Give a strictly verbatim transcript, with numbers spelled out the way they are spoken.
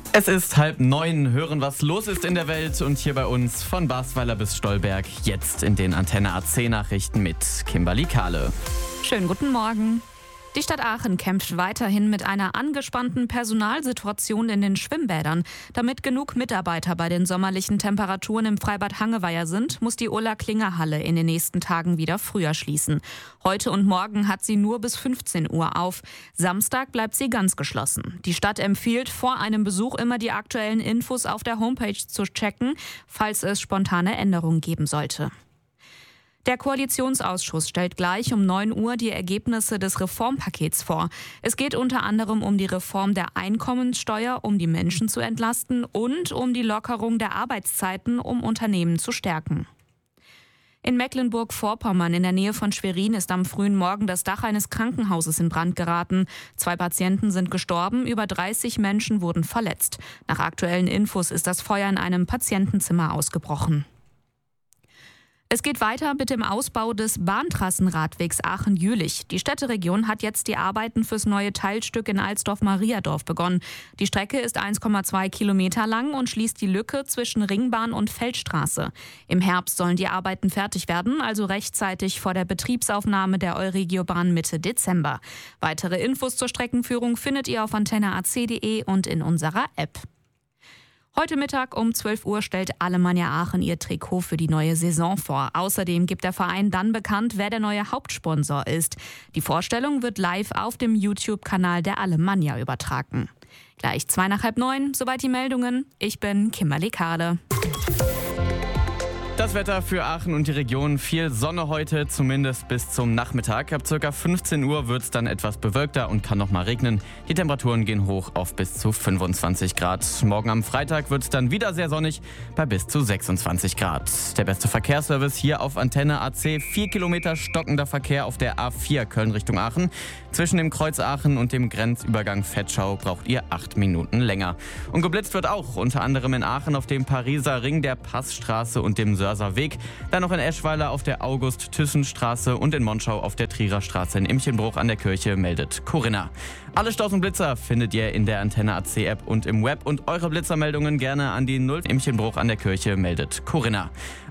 Es ist halb neun, hören, was los ist in der Welt und hier bei uns von Basweiler bis Stolberg. Jetzt in den Antenne A C Nachrichten mit Kimberly Kahle. Schönen guten Morgen. Die Stadt Aachen kämpft weiterhin mit einer angespannten Personalsituation in den Schwimmbädern. Damit genug Mitarbeiter bei den sommerlichen Temperaturen im Freibad Hangeweiher sind, muss die Ulla-Klinger-Halle in den nächsten Tagen wieder früher schließen. Heute und morgen hat sie nur bis fünfzehn Uhr auf. Samstag bleibt sie ganz geschlossen. Die Stadt empfiehlt, vor einem Besuch immer die aktuellen Infos auf der Homepage zu checken, falls es spontane Änderungen geben sollte. Der Koalitionsausschuss stellt gleich um neun Uhr die Ergebnisse des Reformpakets vor. Es geht unter anderem um die Reform der Einkommenssteuer, um die Menschen zu entlasten und um die Lockerung der Arbeitszeiten, um Unternehmen zu stärken. In Mecklenburg-Vorpommern in der Nähe von Schwerin ist am frühen Morgen das Dach eines Krankenhauses in Brand geraten. Zwei Patienten sind gestorben, über dreißig Menschen wurden verletzt. Nach aktuellen Infos ist das Feuer in einem Patientenzimmer ausgebrochen. Es geht weiter mit dem Ausbau des Bahntrassenradwegs Aachen-Jülich. Die Städteregion hat jetzt die Arbeiten fürs neue Teilstück in Alsdorf-Mariadorf begonnen. Die Strecke ist eins Komma zwei Kilometer lang und schließt die Lücke zwischen Ringbahn und Feldstraße. Im Herbst sollen die Arbeiten fertig werden, also rechtzeitig vor der Betriebsaufnahme der Euregiobahn Mitte Dezember. Weitere Infos zur Streckenführung findet ihr auf antenne a c punkt de und in unserer App. Heute Mittag um zwölf Uhr stellt Alemannia Aachen ihr Trikot für die neue Saison vor. Außerdem gibt der Verein dann bekannt, wer der neue Hauptsponsor ist. Die Vorstellung wird live auf dem YouTube-Kanal der Alemannia übertragen. Gleich zwei nach halb neun, soweit die Meldungen. Ich bin Kimberly Kahle. Das Wetter für Aachen und die Region: viel Sonne heute, zumindest bis zum Nachmittag. Ab ca. fünfzehn Uhr wird es dann etwas bewölkter und kann noch mal regnen. Die Temperaturen gehen hoch auf bis zu fünfundzwanzig Grad. Morgen am Freitag wird es dann wieder sehr sonnig bei bis zu sechsundzwanzig Grad. Der beste Verkehrsservice hier auf Antenne A C. Vier Kilometer stockender Verkehr auf der A vier Köln Richtung Aachen. Zwischen dem Kreuz Aachen und dem Grenzübergang Vetschau braucht ihr acht Minuten länger. Und geblitzt wird auch, unter anderem in Aachen auf dem Pariser Ring, der Passstraße und dem Sörser Weg. Dann noch in Eschweiler auf der August-Thyssen-Straße und in Monschau auf der Trierer Straße in Imchenbruch an der Kirche, meldet Corinna. Alle Staus und Blitzer findet ihr in der Antenne A C App und im Web und eure Blitzermeldungen gerne an die null Imchenbruch an der Kirche, meldet Corinna.